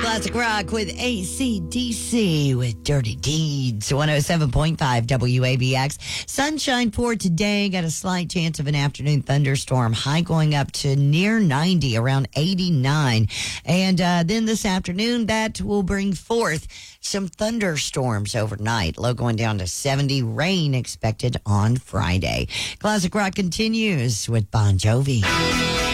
Classic rock with AC/DC with Dirty Deeds. 107.5 WABX. Sunshine for today. Got a slight chance of an afternoon thunderstorm. High going up to near 90, around 89. And then this afternoon, that will bring forth some thunderstorms overnight. Low going down to 70. Rain expected on Friday. Classic rock continues with Bon Jovi.